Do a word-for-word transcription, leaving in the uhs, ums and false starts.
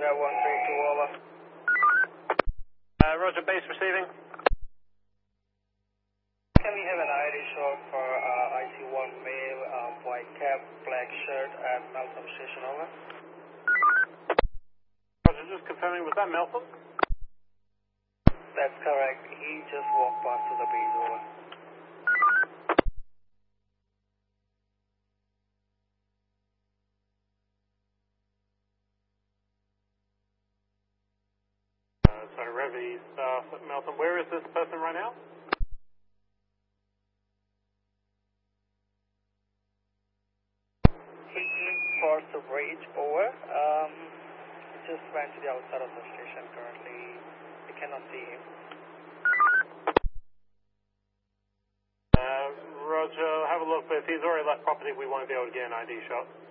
one three two, over. Uh, Roger, base receiving. Can we have an I D shot for uh, I C one male, um, white cap, black shirt at Meltham Station, over? Roger, just confirming, was that Meltham? That's correct. He just walked past to the base, over. Uh, sorry, Revy staff at Meltham. Where is this person right now? Forster Bridge, over. Um, he just went to the outside of the station currently. We cannot see him. Uh, Roger, have a look, but if he's already left property, we won't be able to get an I D shot.